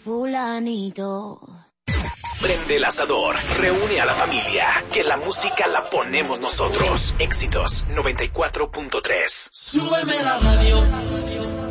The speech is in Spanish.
fulanito. Prende el asador, reúne a la familia, que la música la ponemos nosotros. Éxitos 94.3. Súbeme la radio.